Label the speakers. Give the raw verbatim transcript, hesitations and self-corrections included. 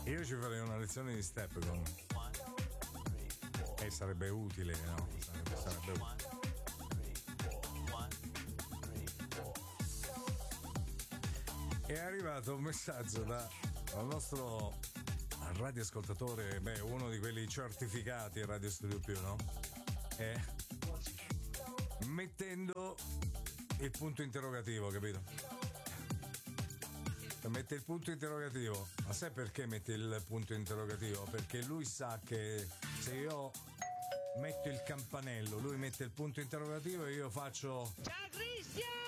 Speaker 1: Io ci farei una lezione di step con... E eh, sarebbe utile, no? Sarebbe, sarebbe utile. È arrivato un messaggio da, dal nostro radioascoltatore, beh, uno di quelli certificati a Radio Studio Più, no? E mettendo il punto interrogativo, capito? Mette il punto interrogativo. Ma sai perché mette il punto interrogativo? Perché lui sa che se io metto il campanello, lui mette il punto interrogativo e io faccio...
Speaker 2: Ciao Cristian!